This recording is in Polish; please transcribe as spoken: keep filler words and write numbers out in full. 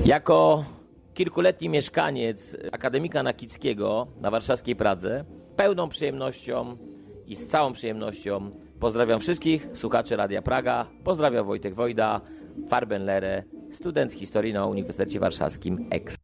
Jako kilkuletni mieszkaniec Akademika Nakickiego na warszawskiej Pradze pełną przyjemnością i z całą przyjemnością pozdrawiam wszystkich słuchaczy Radia Praga. Pozdrawiam Wojtek Wojda, Farbenlehre, student historii na Uniwersytecie Warszawskim Ex.